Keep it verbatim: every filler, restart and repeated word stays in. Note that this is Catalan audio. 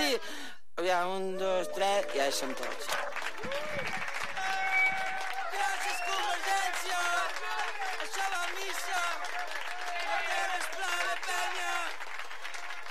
sí! Aviam, un, dos, tres, ja hi som tots. Gràcies, Cuba!